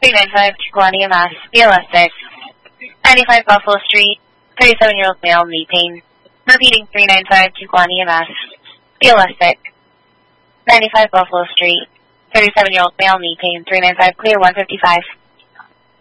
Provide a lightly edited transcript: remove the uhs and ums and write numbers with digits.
395 Chiquani Mass, BLS 6. 95 Buffalo Street, 37-year-old male, knee pain. Repeating 395 Chiquani Mass, BLS 6. 95 Buffalo Street, 37-year-old male, knee pain. 395 clear 155.